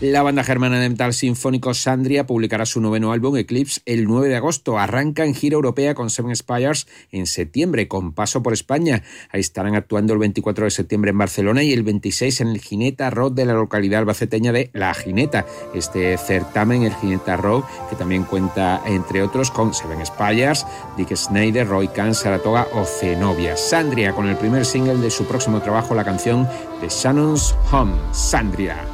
La banda germana de metal sinfónico Sandria publicará su noveno álbum Eclipse el 9 de agosto. Arranca en gira europea con Seven Spires en septiembre, con paso por España. Ahí estarán actuando el 24 de septiembre en Barcelona y el 26 en el Gineta Rock de la localidad albaceteña de La Gineta. Este certamen, el Gineta Rock, que también cuenta, entre otros, con Seven Spires, Dick Snyder, Roy Khan, Saratoga o Zenobia. Sandria, con el primer single de su próximo trabajo, la canción The Shannon's Home, Sandria.